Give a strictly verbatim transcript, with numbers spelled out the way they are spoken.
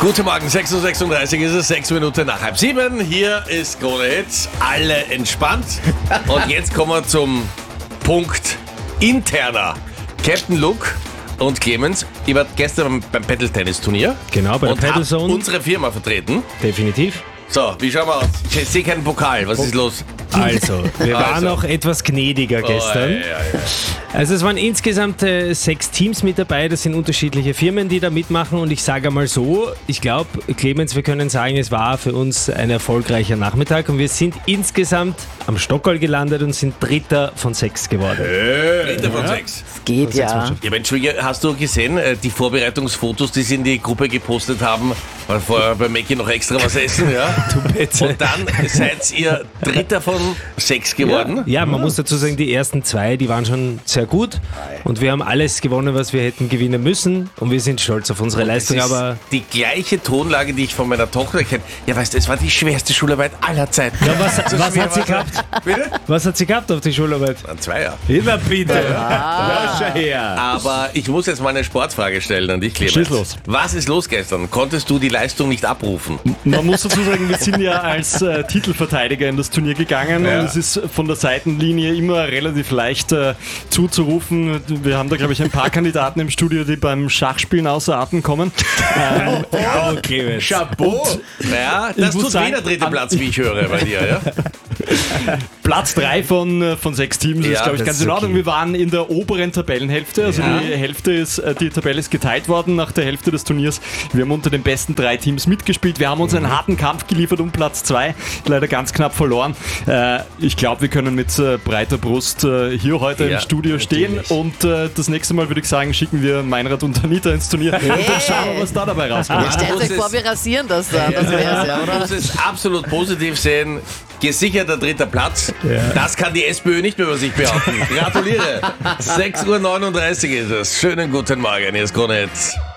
Guten Morgen, sechs Uhr sechsunddreißig ist es, sechs Minuten nach halb sieben. Hier ist Krone Hits, alle entspannt. Und jetzt kommen wir zum Punkt interner. Captain Luke und Clemens, ich war gestern beim Paddle-Tennis-Turnier. Genau, bei der und Paddlezone. hab unsere Firma vertreten. Definitiv. So, wie schauen wir aus? Ich sehe keinen Pokal, was ist los? Also, wir waren Also. noch etwas gnädiger gestern. Oh, ja, ja, ja. Also es waren insgesamt äh, sechs Teams mit dabei, das sind unterschiedliche Firmen, die da mitmachen und ich sage einmal so, ich glaube, Clemens, wir können sagen, es war für uns ein erfolgreicher Nachmittag und wir sind insgesamt am Stockerl gelandet und sind Dritter von sechs geworden. Dritter von sechs. Geht ja. Ja, Mensch, hast du gesehen, äh, die Vorbereitungsfotos, die sie in die Gruppe gepostet haben, weil vorher bei Mackie noch extra was essen, ja? Du bitte. Und dann seid ihr Dritter von sechs geworden. Ja, man muss dazu sagen, die ersten zwei, die waren schon sehr gut und wir haben alles gewonnen, was wir hätten gewinnen müssen und wir sind stolz auf unsere Leistung, Das ist aber... die gleiche Tonlage, die ich von meiner Tochter kenne. Ja, weißt du, es war die schwerste Schularbeit aller Zeiten. Ja, was, So was schwer hat sie war- gehabt? Bitte? Was hat sie gehabt auf die Schularbeit? Ein Zweier. Na bitte. Ja, schau her. Aber ich muss jetzt mal eine Sportfrage stellen an dich, Clemens. Schieß los. Was ist los gestern? Konntest du die Leistung nicht abrufen? Man muss dazu sagen, wir sind ja als äh, Titelverteidiger in das Turnier gegangen Ja. und es ist von der Seitenlinie immer relativ leicht äh, zuzurufen. Wir haben da, glaube ich, ein paar Kandidaten im Studio, die beim Schachspielen außer Atem kommen. Ähm, Oh, Clemens. Chapeau! Ja, das muss tut sagen, weh, der dritte an- Platz, wie ich höre bei dir, ja? Platz drei von, äh, von sechs Teams Ja, ist, glaube ich, das ganz ist in Ordnung. okay. Wir waren in der oberen Tabellenhälfte, also Ja. die Hälfte ist, äh, die Tabelle ist geteilt worden nach der Hälfte des Turniers. Wir haben unter den besten drei Teams mitgespielt. Wir haben uns einen harten Kampf geliefert um Platz zwei, leider ganz knapp verloren. Äh, ich glaube, wir können mit äh, breiter Brust äh, hier heute Ja, im Studio stehen natürlich. und äh, das nächste Mal würde ich sagen, schicken wir Meinrad und Anita ins Turnier und dann schauen wir, was da dabei rauskommt. Jetzt stellt muss euch vor, es- wir rasieren das da. Das wär's ja, Man oder? muss es absolut positiv sehen. Gesicherter dritter Platz. Das kann die SPÖ nicht mehr über sich behaupten. Gratuliere. sechs Uhr neununddreißig ist es. Schönen guten Morgen. Hier ist Krone Hits.